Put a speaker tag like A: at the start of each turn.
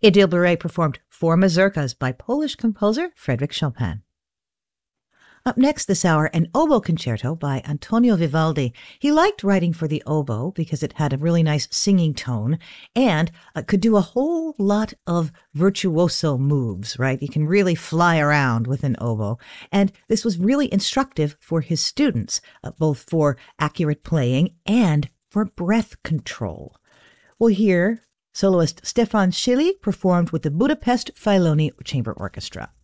A: Édile Beret performed four mazurkas by Polish composer Frédéric Chopin. Up next this hour, an oboe concerto by Antonio Vivaldi. He liked writing for the oboe because it had a really nice singing tone and could do a whole lot of virtuoso moves, right? You can really fly around with an oboe. And this was really instructive for his students, both for accurate playing and for breath control. We'll hear soloist Stefan Schilly performed with the Budapest Filoni Chamber Orchestra.